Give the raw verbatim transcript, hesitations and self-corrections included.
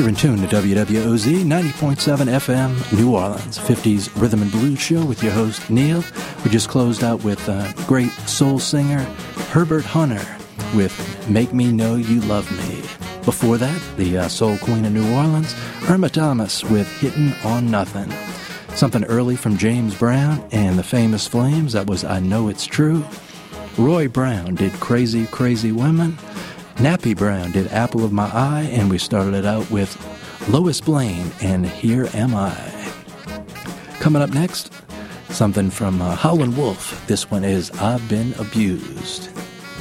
You're in tune to W W O Z ninety point seven F M, New Orleans, fifties Rhythm and Blues show with your host, Neil. We just closed out with uh, great soul singer Herbert Hunter with Make Me Know You Love Me. Before that, the uh, soul queen of New Orleans, Irma Thomas with Hittin' on Nothing. Something early from James Brown and the Famous Flames, that was I Know It's True. Roy Brown did Crazy Crazy Women. Nappy Brown did Apple of My Eye, and we started it out with Lois Blaine and Here Am I. Coming up next, something from uh, Howlin' Wolf. This one is I've Been Abused.